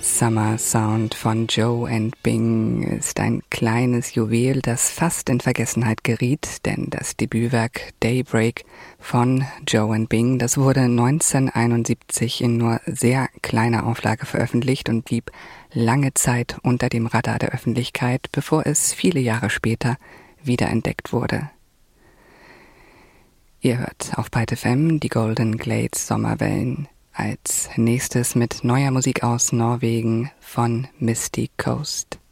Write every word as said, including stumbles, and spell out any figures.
Summer Sound von Joe and Bing ist ein kleines Juwel, das fast in Vergessenheit geriet, denn das Debütwerk Daybreak von Joe and Bing, das wurde neunzehnhunderteinundsiebzig in nur sehr kleiner Auflage veröffentlicht und blieb lange Zeit unter dem Radar der Öffentlichkeit, bevor es viele Jahre später wiederentdeckt wurde. Ihr hört auf Byte F M die Golden Glades Sommerwellen. Als nächstes mit neuer Musik aus Norwegen von Misty Coast.